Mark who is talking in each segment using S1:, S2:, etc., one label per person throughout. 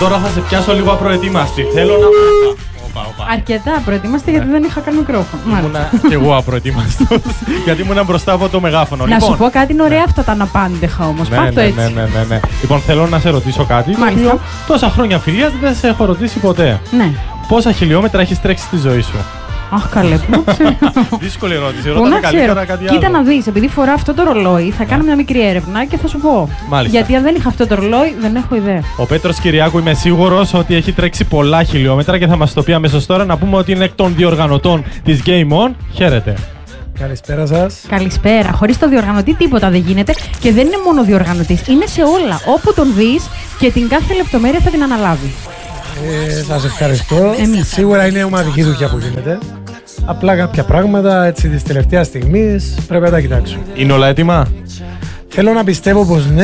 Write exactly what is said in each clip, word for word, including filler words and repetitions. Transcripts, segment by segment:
S1: Τώρα θα σε πιάσω λίγο απροετοίμαστη. Θέλω να. Οπα, οπα.
S2: Αρκετά προετοίμαστε γιατί δεν είχα καν μικρόφωνο.
S1: Ήμουνα κι εγώ απροετοίμαστος. Γιατί ήμουνα μπροστά από το μεγάφωνο.
S2: Να
S1: Λοιπόν,
S2: σου πω κάτι, είναι ωραία αυτά τα αναπάντεχα όμως.
S1: ναι,
S2: Πάρ' το
S1: ναι,
S2: έτσι.
S1: ναι, ναι, ναι, ναι. Λοιπόν, θέλω να σε ρωτήσω κάτι.
S2: Μάλιστα.
S1: Το οποίο τόσα χρόνια φιλίας δεν σε έχω ρωτήσει ποτέ.
S2: Ναι.
S1: Πόσα χιλιόμετρα έχεις τρέξει στη ζωή σου?
S2: Αχ, καλέ, πού να ξέρω.
S1: Δύσκολη ερώτηση.
S2: Πού
S1: Ρώτα
S2: να
S1: με καλύτερα
S2: ξέρω.
S1: κάτι άλλο.
S2: Κοίτα να δεις, επειδή φοράω αυτό το ρολόι, θα κάνω μια μικρή έρευνα και θα σου πω.
S1: Μάλιστα.
S2: Γιατί αν δεν είχα αυτό το ρολόι, δεν έχω ιδέα.
S1: Ο Πέτρος Κυριάκου είμαι σίγουρος ότι έχει τρέξει πολλά χιλιόμετρα και θα μας το πει αμέσως τώρα. Να πούμε ότι είναι εκ των διοργανωτών της Game On. Χαίρετε.
S3: Καλησπέρα σας.
S2: Καλησπέρα. Χωρίς το διοργανωτή τίποτα δεν γίνεται και δεν είναι μόνο διοργανωτής. Είναι σε όλα. Όπου τον δεις και την κάθε λεπτομέρεια θα την αναλάβει.
S3: Ε, σας ευχαριστώ.
S2: Εμείς.
S3: Σίγουρα είναι ομαδική δουλειά που γίνεται. Απλά κάποια πράγματα έτσι της τελευταίας στιγμής πρέπει να τα κοιτάξουμε.
S1: Είναι όλα έτοιμα?
S3: Θέλω να πιστεύω πως ναι.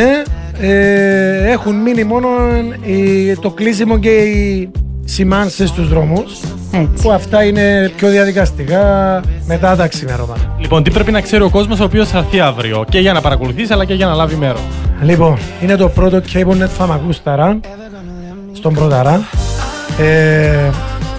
S3: Ε, έχουν μείνει μόνο η- το κλείσιμο και οι σημάνσεις στους δρόμους.
S2: Έτσι.
S3: Που αυτά είναι πιο διαδικαστικά μετά τα ξημερώματα.
S1: Λοιπόν, τι πρέπει να ξέρει ο κόσμος ο οποίος θα έρθει αύριο και για να παρακολουθήσει αλλά και για να λάβει μέρος?
S3: Λοιπόν, είναι το πρώτο CableNet Φαμακούσταρα στον Πρωταρά. Ε,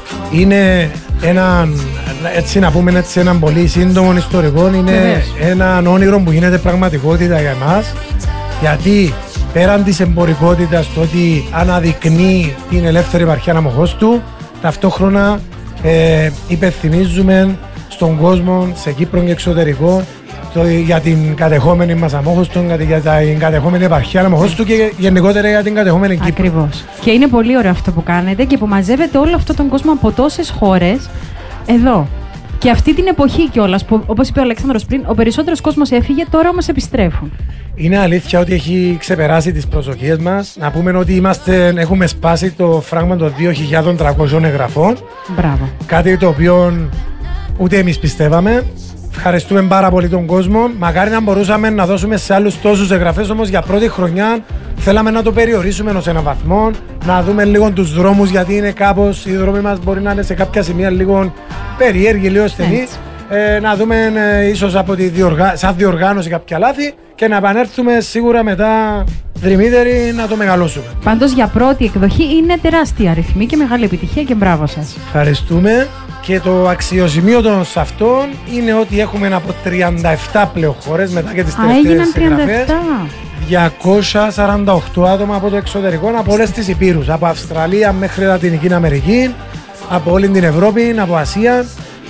S3: είναι έναν, έτσι να πούμε έτσι, έναν πολύ σύντομο ιστορικό. Είναι
S2: Βεβαίως.
S3: έναν όνειρο που γίνεται πραγματικότητα για εμάς. Γιατί πέραν της εμπορικότητας, το ότι αναδεικνύει την ελεύθερη επαρχία Αμοχώς του, ταυτόχρονα ε, υπενθυμίζουμε στον κόσμο, σε Κύπρο και εξωτερικό, το, για την κατεχόμενη μας Αμόχωστο, για, για την κατεχόμενη επαρχία Αμοχώστου και γενικότερα για την κατεχόμενη Κύπρο.
S2: Ακριβώς. Και είναι πολύ ωραίο αυτό που κάνετε και που μαζεύετε όλο αυτόν τον κόσμο από τόσες χώρες εδώ. Και αυτή την εποχή κιόλας, που όπως είπε ο Αλέξανδρος πριν, ο περισσότερος κόσμος έφυγε, τώρα όμως επιστρέφουν.
S3: Είναι αλήθεια ότι έχει ξεπεράσει τις προσδοκίες μας. Να πούμε ότι είμαστε, έχουμε σπάσει το φράγμα των δύο χιλιάδες τριακόσιων εγγραφών.
S2: Μπράβο.
S3: Κάτι το οποίο ούτε εμείς πιστεύαμε. Ευχαριστούμε πάρα πολύ τον κόσμο. Μακάρι να μπορούσαμε να δώσουμε σε άλλους τόσους εγγραφές, όμως για πρώτη χρονιά θέλαμε να το περιορίσουμε ως έναν βαθμό. Να δούμε λίγο τους δρόμους, γιατί είναι κάπως, οι δρόμοι μας μπορεί να είναι σε κάποια σημεία λίγο περίεργοι, λίγο στενοί. Ε, να δούμε ε, ίσως από τη διοργα... σαν διοργάνωση κάποια λάθη και να επανέλθουμε σίγουρα μετά δρυμύτεροι να το μεγαλώσουμε.
S2: Πάντως για πρώτη εκδοχή είναι τεράστια αριθμή και μεγάλη επιτυχία και μπράβο σας.
S3: Ευχαριστούμε. Και το αξιοσημείωτο σε αυτόν είναι ότι έχουμε από τριάντα επτά πλέον χώρες μετά και τις
S2: Α,
S3: τελευταίες
S2: έγιναν τριάντα
S3: εγγραφές.
S2: επτά.
S3: διακόσια σαράντα οκτώ άτομα από το εξωτερικό, από όλες τις υπήρους. Από Αυστραλία μέχρι Λατινική Αμερική, από όλη την Ευρώπη, από Ασία.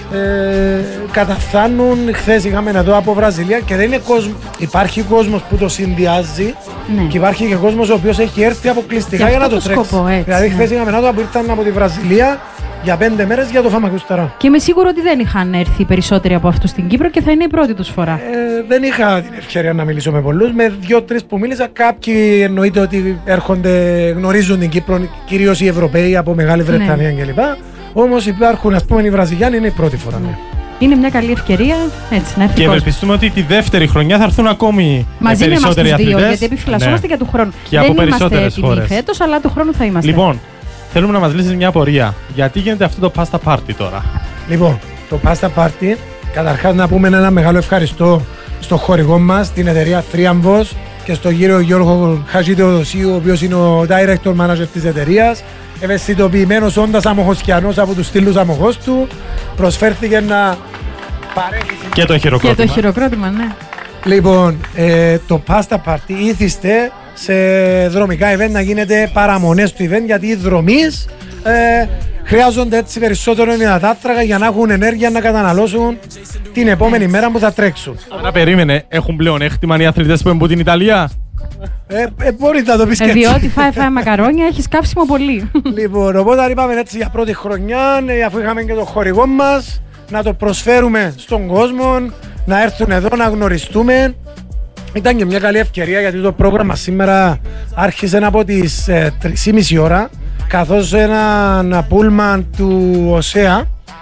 S3: Ε, καταφθάνουν. Χθες είχαμε εδώ από Βραζιλία και δεν είναι κόσμο. Υπάρχει κόσμος που το συνδυάζει,
S2: Ναι.
S3: και υπάρχει και κόσμος ο οποίος έχει έρθει αποκλειστικά
S2: Για
S3: για να
S2: αυτό
S3: το
S2: το
S3: τρέξει.
S2: σκοπό, έτσι,
S3: Δηλαδή,
S2: ναι.
S3: χθες είχαμε άτομα που ήρθαν από τη Βραζιλία για πέντε μέρες για το Φαμακούσταρα.
S2: Και είμαι σίγουρο ότι δεν είχαν έρθει περισσότεροι από αυτούς στην Κύπρο και θα είναι η πρώτη τους φορά.
S3: Ε, δεν είχα την ευκαιρία να μιλήσω με πολλούς. Με δύο-τρεις που μίλησα, κάποιοι εννοείται ότι έρχονται, γνωρίζουν την Κύπρο, κυρίως οι Ευρωπαίοι από Μεγάλη Βρετανία
S2: Ναι.
S3: κλπ. Όμως υπάρχουν, ας πούμε, οι Βραζιλιάνοι είναι η πρώτη φορά. Ναι.
S2: Είναι μια καλή ευκαιρία έτσι, να έρθει
S1: Και
S2: κόσμος.
S1: ευελπιστούμε ότι τη δεύτερη χρονιά θα έρθουν ακόμη
S2: Μαζί με εμάς τους
S1: περισσότεροι
S2: δύο,
S1: αθλητές.
S2: γιατί επιφυλασσόμαστε
S1: Ναι.
S2: για του χρόνου.
S1: Και από
S2: δεν είμαστε
S1: περισσότερες
S2: έτοιμοι
S1: χώρες.
S2: φέτος, αλλά του χρόνου θα είμαστε.
S1: Λοιπόν, θέλουμε να μας λύσεις μια απορία. Γιατί γίνεται αυτό το pasta party τώρα?
S3: Λοιπόν, το Pasta Party, καταρχάς να πούμε ένα μεγάλο ευχαριστώ στο χορηγό μας, την εταιρεία Θρίαμβος, και στον κύριο Γιώργο Χατζητεοδοσίου, ο οποίος είναι ο director manager της εταιρείας. Ευαισθητοποιημένος όντας αμοχωστιανός από τους στήλους αμοχώς του, προσφέρθηκε να παρέχει.
S1: Και το
S2: Και
S1: χειροκρότημα.
S2: το χειροκρότημα, ναι.
S3: Λοιπόν, ε, το Pasta Party ήθιστε σε δρομικά event να γίνεται παραμονές του event, γιατί οι δρομείς ε, χρειάζονται έτσι περισσότερο υδατάνθρακα για να έχουν ενέργεια να καταναλώσουν την επόμενη μέρα που θα τρέξουν.
S1: Άρα περίμενε, έχουν πλέον έκτημα οι αθλητές που είναι από την Ιταλία.
S3: Ε, ε, μπορείτε να το πεις και
S2: Ε,
S3: έτσι.
S2: διότι φάει φάει μακαρόνια, έχει κάψιμο πολύ.
S3: Λοιπόν, οπότε είπαμε έτσι για πρώτη χρονιά, ε, αφού είχαμε και το χορηγό μας, να το προσφέρουμε στον κόσμο, να έρθουν εδώ να γνωριστούμε. Ήταν και μια καλή ευκαιρία, γιατί το πρόγραμμα σήμερα άρχισε από τις ε, τρεις και μισή ώρα, καθώς ένα πούλμαν του ΟΣΕΑ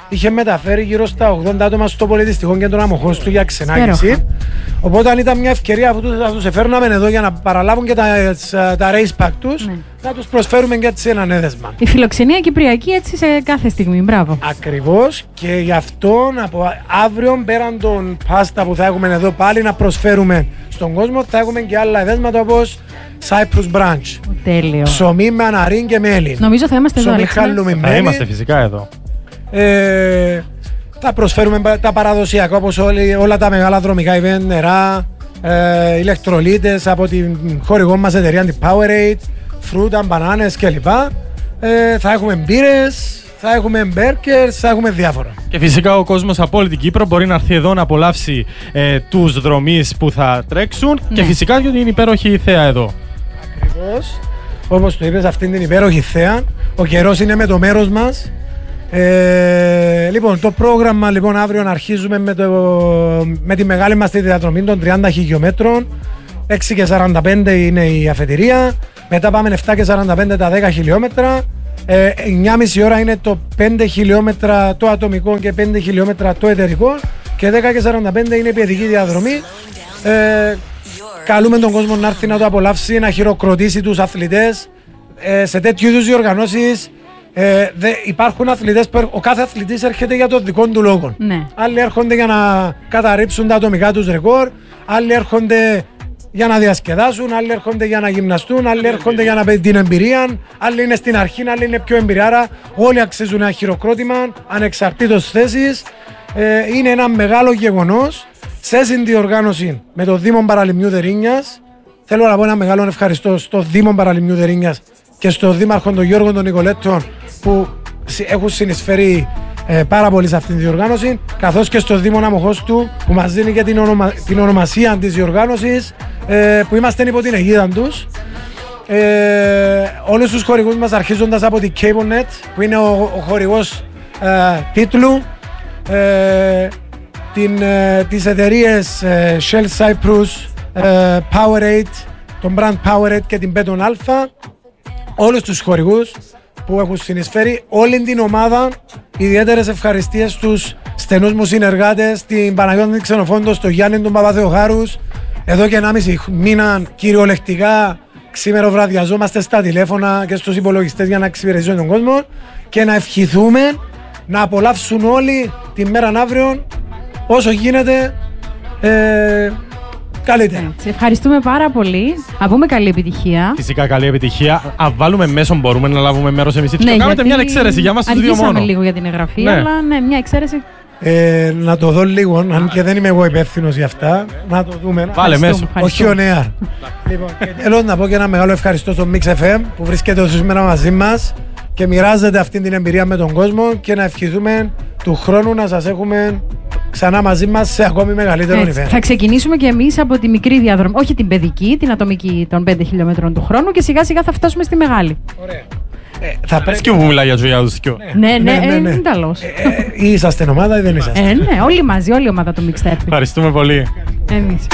S3: είχε μεταφέρει γύρω στα ογδόντα άτομα στο πολιτιστικό κέντρο Αμοχώστου του για ξενάγηση. Οπότε αν ήταν μια ευκαιρία αφού θα τους εφέρναμε εδώ για να παραλάβουν και τα, τα race pack τους, ναι. να τους προσφέρουμε και έτσι έναν έδεσμα.
S2: Η φιλοξενία κυπριακή έτσι σε κάθε στιγμή, μπράβο.
S3: Ακριβώς, και γι' αυτό από αύριο πέραν των πάστα που θα έχουμε εδώ πάλι να προσφέρουμε στον κόσμο, θα έχουμε και άλλα εδέσματα όπως Cyprus Brunch.
S2: Τέλειο.
S3: Ψωμί με αναρίν και μέλι.
S2: Νομίζω θα είμαστε εδώ,
S1: Αλέξανδρε. Θα είμαστε φυσικά εδώ.
S3: Ε, θα προσφέρουμε τα παραδοσιακά όπως όλοι, όλα τα μεγάλα δρομικά event, νερά, ε, ηλεκτρολίτες από την χορηγό μας εταιρεία την Powerade, φρούτα, μπανάνες κλπ. Ε, θα έχουμε μπύρες, θα έχουμε μπέρκερς, θα έχουμε διάφορα.
S1: Και φυσικά ο κόσμος από όλη την Κύπρο μπορεί να έρθει εδώ να απολαύσει ε, τους δρομείς που θα τρέξουν, ναι. και φυσικά για την υπέροχη θέα εδώ.
S3: Ακριβώς, όπως το είπες, αυτήν την υπέροχη θέα, ο καιρός είναι με το μέρος μας. Ε, λοιπόν, το πρόγραμμα λοιπόν αύριο αρχίζουμε με, το, με τη μεγάλη μας τη διαδρομή των τριάντα χιλιόμετρων. έξι και σαράντα πέντε είναι η αφετηρία, μετά πάμε επτά και σαράντα πέντε τα δέκα χιλιόμετρα, ε, εννιά και μισή ώρα είναι το πέντε χιλιόμετρα το ατομικό και πέντε χιλιόμετρα το εταιρικό και δέκα και σαράντα πέντε είναι η παιδική διαδρομή. ε, Καλούμε τον κόσμο να έρθει να το απολαύσει, να χειροκροτήσει τους αθλητές. ε, σε τέτοιου είδους διοργανώσεις Ε, δε, υπάρχουν αθλητές που ο κάθε αθλητής έρχεται για τον δικό του λόγο.
S2: Ναι.
S3: Άλλοι έρχονται για να καταρρύψουν τα ατομικά τους ρεκόρ, άλλοι έρχονται για να διασκεδάσουν, άλλοι έρχονται για να γυμναστούν, άλλοι έρχονται για να πετύχουν την εμπειρία, άλλοι είναι στην αρχή, άλλοι είναι πιο εμπειράρα. Όλοι αξίζουν ένα χειροκρότημα, ανεξαρτήτως θέσης. Ε, είναι ένα μεγάλο γεγονός σε συνδιοργάνωση με το Δήμο Παραλιμνιού Δερίνιας. Θέλω να πω ένα μεγάλο ευχαριστώ στο Δήμο Παραλιμνιού Δερίνιας και στο Δήμαρχο τον Γιώργο τον Νικολέτων που έχουν συνεισφέρει ε, πάρα πολύ σε αυτήν την διοργάνωση, καθώς και στο Δήμο Αμοχώστου που μας δίνει και την, ονομα, την ονομασία της διοργάνωσης, ε, που είμαστε υπό την αιγίδα τους. Ε, όλους τους χορηγούς μας, αρχίζοντας από την CableNet που είναι ο, ο χορηγός ε, τίτλου, ε, την, ε, τις εταιρείες ε, Shell Cyprus, ε, Powerade, τον brand Powerade και την Beton Alpha, όλους τους χορηγούς που έχουν συνεισφέρει, όλη την ομάδα, ιδιαίτερες ευχαριστίες στους στενούς μου συνεργάτες, την Παναγιώτη Ξενοφόντο, στον Γιάννη τον Παπαθεοχάρους. Εδώ και ενάμιση μήνα κυριολεκτικά ξημεροβραδιαζόμαστε στα τηλέφωνα και στους υπολογιστές για να εξυπηρετήσουμε τον κόσμο και να ευχηθούμε να απολαύσουν όλοι τη μέρα αύριο όσο γίνεται ε, καλύτερα.
S2: Σε ευχαριστούμε πάρα πολύ. Να πούμε καλή επιτυχία.
S1: Φυσικά καλή επιτυχία. Αν βάλουμε μέσο, μπορούμε να λάβουμε μέρος εμείς.
S2: Ναι,
S1: κάνετε μια εξαίρεση για μας τους δύο μόνο.
S2: Λίγο για την εγγραφή,
S1: ναι.
S2: αλλά ναι, μια εξαίρεση.
S3: Ε, να το δω λίγο, αν και δεν είμαι εγώ υπεύθυνος για αυτά. Να το δούμε.
S1: Βάλε μέσο.
S3: Όχι ο Νέαρ. Λοιπόν, θέλω να πω και ένα μεγάλο ευχαριστώ στο Mix εφ εμ που βρίσκεται σήμερα μαζί μας και μοιράζεται αυτή την εμπειρία με τον κόσμο και να ευχηθούμε του χρόνου να σας έχουμε ξανά μαζί μας σε ακόμη μεγαλύτερο νηφαίρον.
S2: Θα ξεκινήσουμε και εμείς από τη μικρή διαδρομή, όχι την παιδική, την ατομική των πέντε χιλιόμετρων του χρόνου και σιγά σιγά θα φτάσουμε στη μεγάλη.
S3: Ωραία. Ε, θα πρέπει...
S1: Και που μιλάει για ζωή τους δυο.
S2: Ναι, ναι, ναι, ναι, ναι. Είναι καλός.
S3: Ε, ε, είσαστε ομάδα ή δεν είσαστε?
S2: Ε, ναι, όλοι μαζί, όλη η ομάδα του Mixtape.
S1: Ευχαριστούμε πολύ.
S2: Εμείς.